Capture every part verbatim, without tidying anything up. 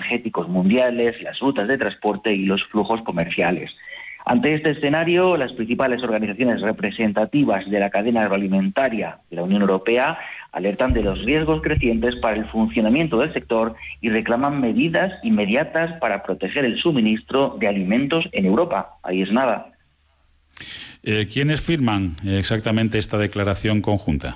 energéticos mundiales, las rutas de transporte y los flujos comerciales. Ante este escenario, las principales organizaciones representativas de la cadena agroalimentaria de la Unión Europea alertan de los riesgos crecientes para el funcionamiento del sector y reclaman medidas inmediatas para proteger el suministro de alimentos en Europa. Ahí es nada. Eh, ¿Quiénes firman exactamente esta declaración conjunta?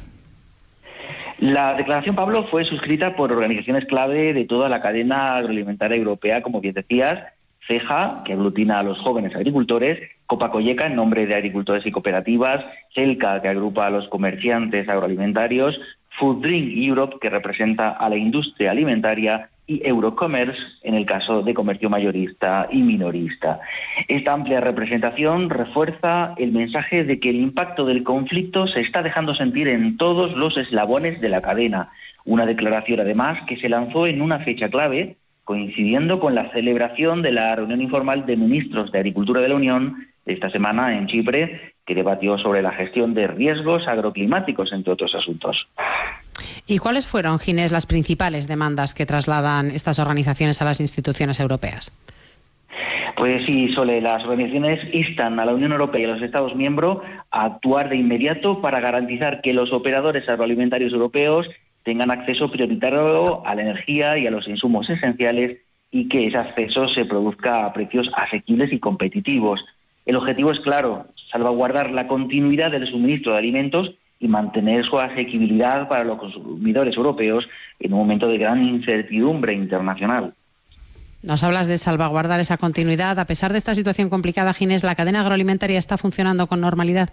La declaración, Pablo, fue suscrita por organizaciones clave de toda la cadena agroalimentaria europea, como bien decías, CEJA, que aglutina a los jóvenes agricultores, Copa-Cogeca, en nombre de agricultores y cooperativas, CELCA, que agrupa a los comerciantes agroalimentarios, Food Drink Europe, que representa a la industria alimentaria, y Eurocommerce, en el caso de comercio mayorista y minorista. Esta amplia representación refuerza el mensaje de que el impacto del conflicto se está dejando sentir en todos los eslabones de la cadena. Una declaración, además, que se lanzó en una fecha clave, coincidiendo con la celebración de la reunión informal de ministros de Agricultura de la Unión de esta semana en Chipre, que debatió sobre la gestión de riesgos agroclimáticos, entre otros asuntos. ¿Y cuáles fueron, Ginés, las principales demandas que trasladan estas organizaciones a las instituciones europeas? Pues sí, Sole, las organizaciones instan a la Unión Europea y a los Estados miembros a actuar de inmediato para garantizar que los operadores agroalimentarios europeos tengan acceso prioritario a la energía y a los insumos esenciales y que ese acceso se produzca a precios asequibles y competitivos. El objetivo es claro, salvaguardar la continuidad del suministro de alimentos y mantener su asequibilidad para los consumidores europeos en un momento de gran incertidumbre internacional. Nos hablas de salvaguardar esa continuidad. A pesar de esta situación complicada, Ginés, ¿la cadena agroalimentaria está funcionando con normalidad?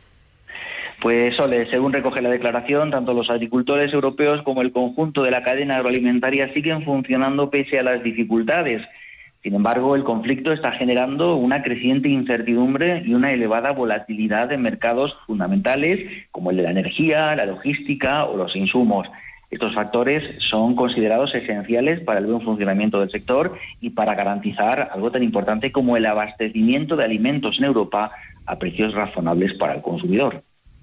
Pues, Sole, según recoge la declaración, tanto los agricultores europeos como el conjunto de la cadena agroalimentaria siguen funcionando pese a las dificultades. Sin embargo, el conflicto está generando una creciente incertidumbre y una elevada volatilidad en mercados fundamentales como el de la energía, la logística o los insumos. Estos factores son considerados esenciales para el buen funcionamiento del sector y para garantizar algo tan importante como el abastecimiento de alimentos en Europa a precios razonables para el consumidor.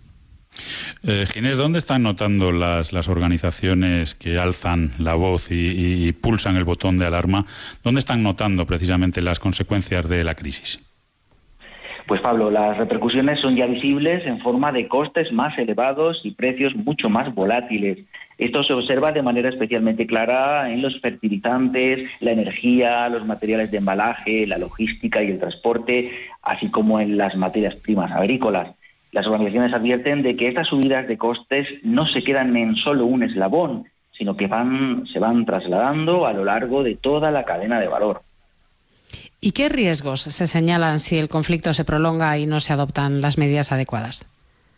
Eh, Ginés, ¿dónde están notando las, las organizaciones que alzan la voz y, y, y pulsan el botón de alarma? ¿Dónde están notando precisamente las consecuencias de la crisis? Pues, Pablo, las repercusiones son ya visibles en forma de costes más elevados y precios mucho más volátiles. Esto se observa de manera especialmente clara en los fertilizantes, la energía, los materiales de embalaje, la logística y el transporte, así como en las materias primas agrícolas. Las organizaciones advierten de que estas subidas de costes no se quedan en solo un eslabón, sino que van, se van trasladando a lo largo de toda la cadena de valor. ¿Y qué riesgos se señalan si el conflicto se prolonga y no se adoptan las medidas adecuadas?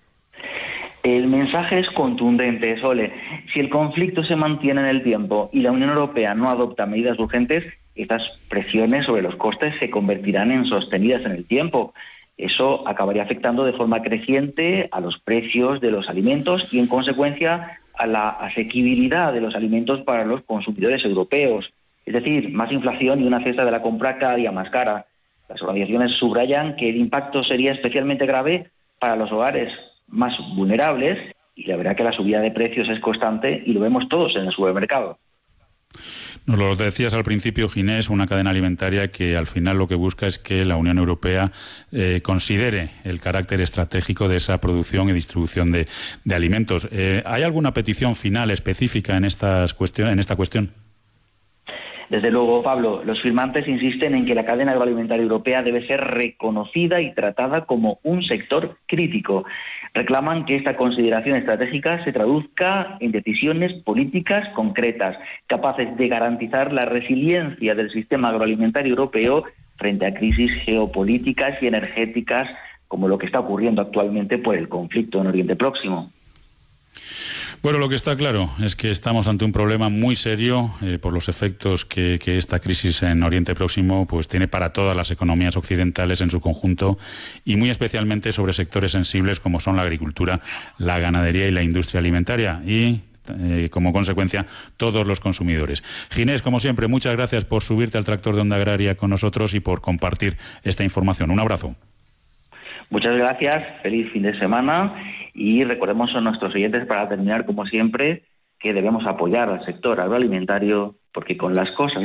El mensaje es contundente, Sole. Si el conflicto se mantiene en el tiempo y la Unión Europea no adopta medidas urgentes, estas presiones sobre los costes se convertirán en sostenidas en el tiempo. Eso acabaría afectando de forma creciente a los precios de los alimentos y, en consecuencia, a la asequibilidad de los alimentos para los consumidores europeos. Es decir, más inflación y una cesta de la compra cada día más cara. Las organizaciones subrayan que el impacto sería especialmente grave para los hogares más vulnerables y la verdad que la subida de precios es constante y lo vemos todos en el supermercado. Nos lo decías al principio, Ginés, una cadena alimentaria que al final lo que busca es que la Unión Europea eh, considere el carácter estratégico de esa producción y distribución de, de alimentos. Eh, ¿Hay alguna petición final específica en, estas cuestión, en esta cuestión? Desde luego, Pablo, los firmantes insisten en que la cadena agroalimentaria europea debe ser reconocida y tratada como un sector crítico. Reclaman que esta consideración estratégica se traduzca en decisiones políticas concretas, capaces de garantizar la resiliencia del sistema agroalimentario europeo frente a crisis geopolíticas y energéticas como lo que está ocurriendo actualmente por el conflicto en Oriente Próximo. Bueno, lo que está claro es que estamos ante un problema muy serio eh, por los efectos que, que esta crisis en Oriente Próximo pues tiene para todas las economías occidentales en su conjunto y muy especialmente sobre sectores sensibles como son la agricultura, la ganadería y la industria alimentaria y eh, como consecuencia todos los consumidores. Ginés, como siempre, muchas gracias por subirte al tractor de Onda Agraria con nosotros y por compartir esta información. Un abrazo. Muchas gracias, feliz fin de semana y recordemos a nuestros oyentes para terminar, como siempre, que debemos apoyar al sector agroalimentario porque con las cosas